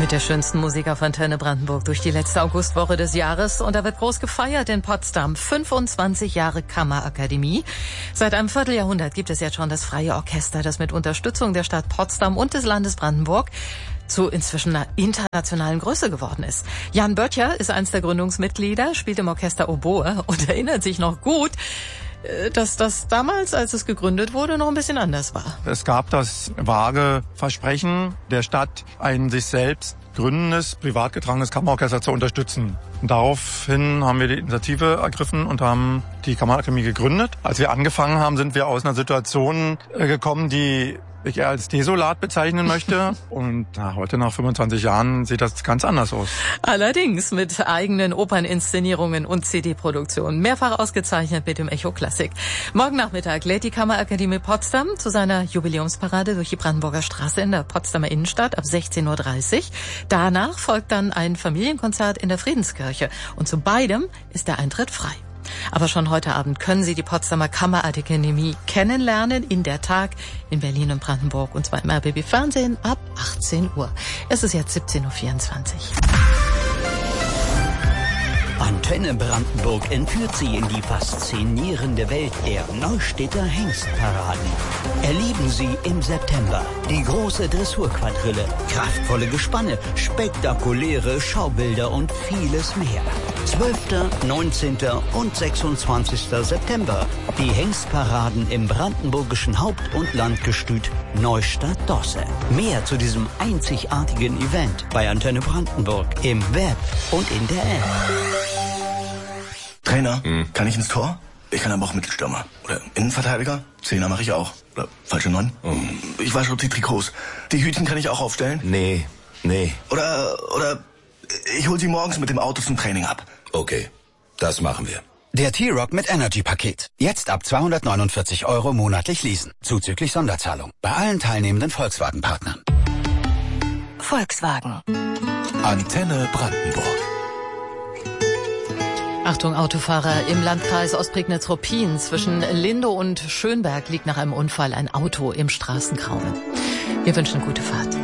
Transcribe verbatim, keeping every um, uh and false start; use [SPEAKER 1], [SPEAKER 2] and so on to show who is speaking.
[SPEAKER 1] Mit der schönsten Musik auf Antenne Brandenburg durch die letzte Augustwoche des Jahres. Und da wird groß gefeiert in Potsdam. fünfundzwanzig Jahre Kammerakademie. Seit einem Vierteljahrhundert gibt es jetzt schon das Freie Orchester, das mit Unterstützung der Stadt Potsdam und des Landes Brandenburg zu inzwischen einer internationalen Größe geworden ist. Jan Böttcher ist eins der Gründungsmitglieder, spielt im Orchester Oboe und erinnert sich noch gut, dass das damals, als es gegründet wurde, noch ein bisschen anders war.
[SPEAKER 2] Es gab das vage Versprechen der Stadt, ein sich selbst gründendes, privat getragenes Kammerorchester zu unterstützen. Und daraufhin haben wir die Initiative ergriffen und haben die Kammerakademie gegründet. Als wir angefangen haben, sind wir aus einer Situation gekommen, die ich eher als desolat bezeichnen möchte. Und na, heute nach fünfundzwanzig Jahren sieht das ganz anders aus.
[SPEAKER 1] Allerdings mit eigenen Operninszenierungen und C D-Produktionen. Mehrfach ausgezeichnet mit dem Echo Klassik. Morgen Nachmittag lädt die Kammerakademie Potsdam zu seiner Jubiläumsparade durch die Brandenburger Straße in der Potsdamer Innenstadt ab sechzehn Uhr dreißig. Danach folgt dann ein Familienkonzert in der Friedenskirche. Und zu beidem ist der Eintritt frei. Aber schon heute Abend können Sie die Potsdamer Kammerakademie kennenlernen in der Tag in Berlin und Brandenburg, und zwar im R B B Fernsehen ab achtzehn Uhr. Es ist jetzt siebzehn Uhr vierundzwanzig.
[SPEAKER 3] Antenne Brandenburg entführt Sie in die faszinierende Welt der Neustädter Hengstparaden. Erleben Sie im September die große Dressurquadrille, kraftvolle Gespanne, spektakuläre Schaubilder und vieles mehr. zwölften, neunzehnten und sechsundzwanzigsten September. Die Hengstparaden im brandenburgischen Haupt- und Landgestüt Neustadt-Dosse. Mehr zu diesem einzigartigen Event bei Antenne Brandenburg im Web und in der App.
[SPEAKER 4] Trainer, hm. kann ich ins Tor? Ich kann aber auch Mittelstürmer. Oder Innenverteidiger? Zehner mache ich auch. Oder falsche Neun? Oh. Ich wasche die Trikots. Die Hütchen kann ich auch aufstellen?
[SPEAKER 5] Nee, nee.
[SPEAKER 4] Oder, oder ich hol sie morgens mit dem Auto zum Training ab.
[SPEAKER 5] Okay, das machen wir.
[SPEAKER 6] Der T-Rock mit Energy-Paket. Jetzt ab zweihundertneunundvierzig Euro monatlich leasen. Zuzüglich Sonderzahlung. Bei allen teilnehmenden Volkswagen-Partnern.
[SPEAKER 1] Volkswagen.
[SPEAKER 7] Antenne Brandenburg.
[SPEAKER 1] Achtung, Autofahrer, im Landkreis Ostprignitz-Ruppin zwischen Lindow und Schönberg liegt nach einem Unfall ein Auto im Straßengraben. Wir wünschen gute Fahrt.